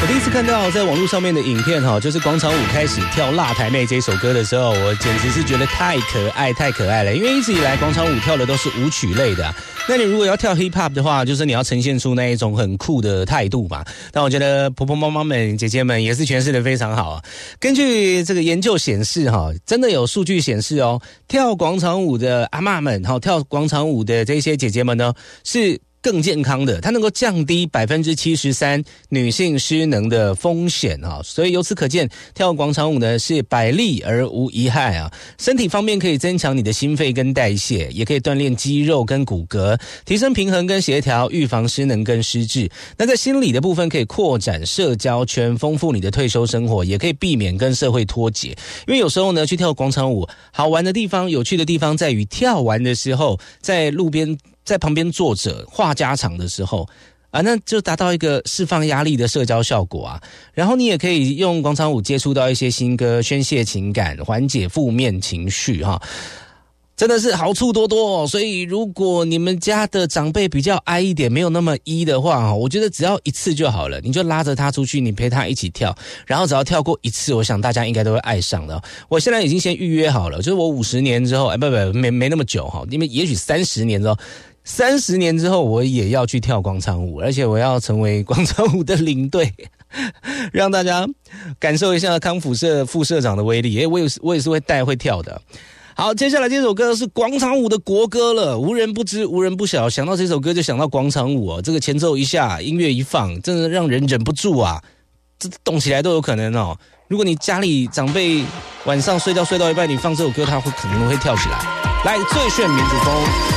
第一次看到在网络上面的影片哈，就是广场舞开始跳《辣台妹》这首歌的时候，我简直是觉得太可爱了。因为一直以来广场舞跳的都是舞曲类的啊，那你如果要跳 hip hop 的话，就是你要呈现出那一种很酷的态度嘛。但我觉得婆婆妈妈们、姐姐们也是诠释的非常好啊。根据这个研究显示哈，真的有数据显示哦，跳广场舞的阿嬷们，跳广场舞的这些姐姐们呢，是更健康的，它能够降低73%女性失能的风险啊，所以由此可见，跳广场舞呢是百利而无一害啊。身体方面可以增强你的心肺跟代谢，也可以锻炼肌肉跟骨骼，提升平衡跟协调，预防失能跟失智。那在心理的部分，可以扩展社交圈，丰富你的退休生活，也可以避免跟社会脱节。因为有时候呢，去跳广场舞，好玩的地方、有趣的地方在于跳完的时候，在路边。在旁边坐着话家常的时候啊，那就达到一个释放压力的社交效果啊。然后你也可以用广场舞接触到一些新歌，宣泄情感，缓解负面情绪哈。真的是好处多多哦，所以如果你们家的长辈比较矮一点，没有那么一的话，我觉得只要一次就好了，你就拉着他出去，你陪他一起跳，然后只要跳过一次，我想大家应该都会爱上的。我现在已经先预约好了，就是我50年之后，没那么久哈，因为也许30年之后。30年之后，我也要去跳广场舞，而且我要成为广场舞的领队，让大家感受一下康复社副社长的威力。我也是会带会跳的。好，接下来这首歌是广场舞的国歌了，无人不知，无人不晓。想到这首歌就想到广场舞哦，这个前奏一下，音乐一放，真的让人忍不住啊，这动起来都有可能哦。如果你家里长辈晚上睡觉睡到一半，你放这首歌，他可能会跳起来。来，最炫民族风。